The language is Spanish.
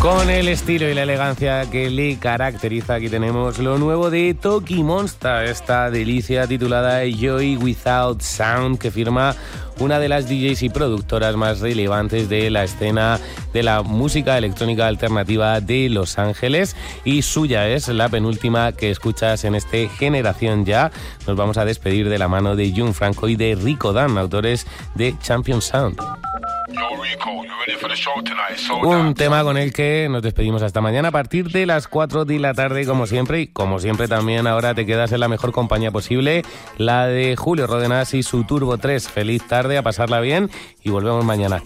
Con el estilo y la elegancia que le caracteriza, aquí tenemos lo nuevo de Toki Monsta, esta delicia titulada Joy Without Sound, que firma una de las DJs y productoras más relevantes de la escena de la música electrónica alternativa de Los Ángeles, y suya es la penúltima que escuchas en este Generación Ya. Nos vamos a despedir de la mano de Jun Franco y de Rico Dan, autores de Champion Sound. Un tema con el que nos despedimos hasta mañana a partir de las 4 de la tarde, como siempre. Y como siempre también ahora te quedas en la mejor compañía posible, la de Julio Ródenas y su Turbo 3. Feliz tarde, a pasarla bien y volvemos mañana.